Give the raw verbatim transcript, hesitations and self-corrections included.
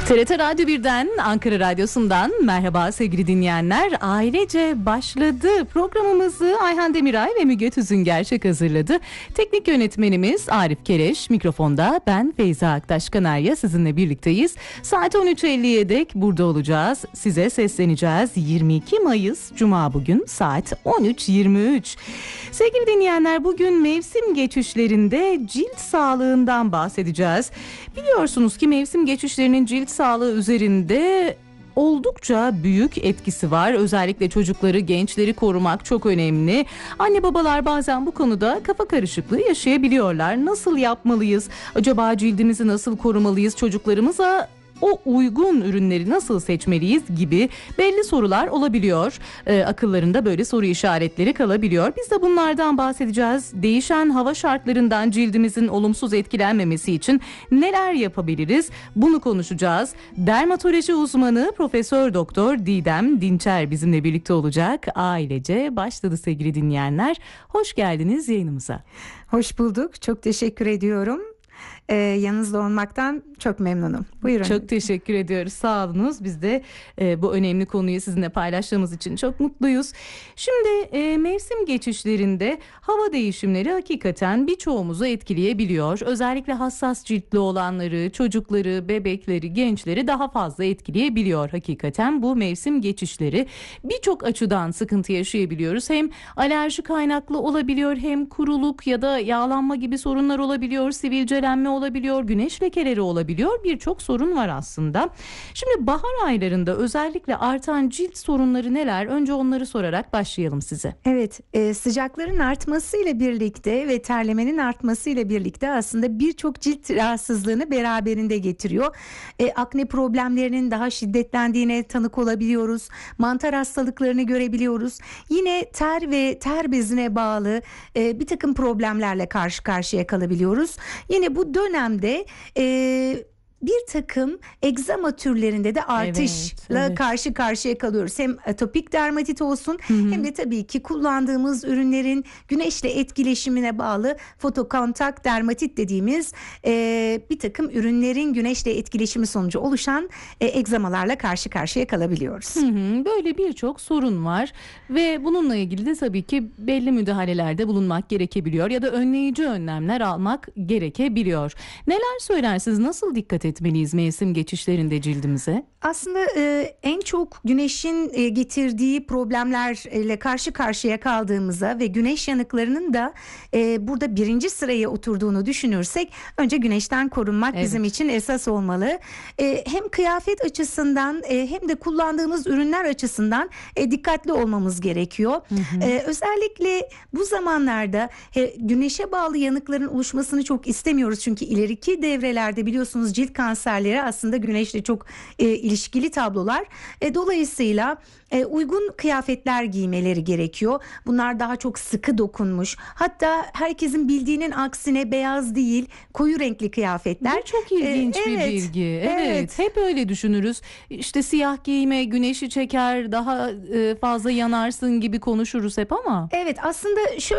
T R T Radyo birden, Ankara Radyosu'ndan merhaba sevgili dinleyenler. Ailece başladı. Programımızı Ayhan Demiray ve Müge Tüzünger hazırladı. Teknik yönetmenimiz Arif Kereş, mikrofonda ben Feyza Aktaş Kanarya sizinle birlikteyiz. Saat on üç elliye dek burada olacağız. Size sesleneceğiz. yirmi iki Mayıs Cuma bugün saat on üç yirmi üç. Sevgili dinleyenler, bugün mevsim geçişlerinde cilt sağlığından bahsedeceğiz. Biliyorsunuz ki mevsim geçişlerinin cilt sağlığı üzerinde oldukça büyük etkisi var. Özellikle çocukları, gençleri korumak çok önemli. Anne babalar bazen bu konuda kafa karışıklığı yaşayabiliyorlar. Nasıl yapmalıyız? Acaba cildimizi nasıl korumalıyız? Çocuklarımıza o uygun ürünleri nasıl seçmeliyiz gibi belli sorular olabiliyor. E, akıllarında böyle soru işaretleri kalabiliyor. Biz de bunlardan bahsedeceğiz. Değişen hava şartlarından cildimizin olumsuz etkilenmemesi için neler yapabiliriz? Bunu konuşacağız. Dermatoloji uzmanı Profesör Doktor Didem Dinçer bizimle birlikte olacak. Ailece başladı sevgili dinleyenler. Hoş geldiniz yayınımıza. Hoş bulduk. Çok teşekkür ediyorum. Ee, yanınızda olmaktan çok memnunum. Buyurun. Çok teşekkür ediyoruz. Sağ olunuz. Biz de e, bu önemli konuyu sizinle paylaştığımız için çok mutluyuz. Şimdi e, mevsim geçişlerinde hava değişimleri hakikaten birçoğumuzu etkileyebiliyor. Özellikle hassas ciltli olanları, çocukları, bebekleri, gençleri daha fazla etkileyebiliyor hakikaten bu mevsim geçişleri. Birçok açıdan sıkıntı yaşayabiliyoruz. Hem alerji kaynaklı olabiliyor, hem kuruluk ya da yağlanma gibi sorunlar olabiliyor, sivilcelenme olabiliyor, güneş lekeleri olabiliyor. Birçok sorun var aslında. Şimdi bahar aylarında özellikle artan cilt sorunları neler? Önce onları sorarak başlayalım size. Evet, e, sıcakların artmasıyla birlikte ve terlemenin artmasıyla birlikte aslında birçok cilt rahatsızlığını beraberinde getiriyor. E, akne problemlerinin daha şiddetlendiğine tanık olabiliyoruz. Mantar hastalıklarını görebiliyoruz. Yine ter ve ter bezine bağlı e, bir takım problemlerle karşı karşıya kalabiliyoruz. Yine bu dönemde e, bir takım egzama türlerinde de artışla evet, evet. karşı karşıya kalıyoruz. Hem atopik dermatit olsun, hı hı. hem de tabii ki kullandığımız ürünlerin güneşle etkileşimine bağlı fotokontak dermatit dediğimiz e, bir takım ürünlerin güneşle etkileşimi sonucu oluşan e, egzamalarla karşı karşıya kalabiliyoruz. Hı hı. Böyle birçok sorun var ve bununla ilgili de tabii ki belli müdahalelerde bulunmak gerekebiliyor ya da önleyici önlemler almak gerekebiliyor. Neler söylersiniz? Nasıl dikkat etmeliyiz mevsim geçişlerinde cildimize? Aslında e, en çok güneşin e, getirdiği problemlerle karşı karşıya kaldığımızda ve güneş yanıklarının da e, burada birinci sıraya oturduğunu düşünürsek önce güneşten korunmak evet. bizim için esas olmalı. E, hem kıyafet açısından e, hem de kullandığımız ürünler açısından e, dikkatli olmamız gerekiyor. Hı hı. E, özellikle bu zamanlarda e, güneşe bağlı yanıkların oluşmasını çok istemiyoruz. Çünkü ileriki devrelerde biliyorsunuz cilt kanserleri aslında güneşle çok e, ilişkili tablolar. E, dolayısıyla e, uygun kıyafetler giymeleri gerekiyor. Bunlar daha çok sıkı dokunmuş. Hatta herkesin bildiğinin aksine beyaz değil, koyu renkli kıyafetler. Bu çok ilginç e, bir evet, bilgi. Evet, evet. Hep öyle düşünürüz. İşte siyah giyme güneşi çeker, daha e, fazla yanarsın gibi konuşuruz hep ama. Evet, aslında şöyle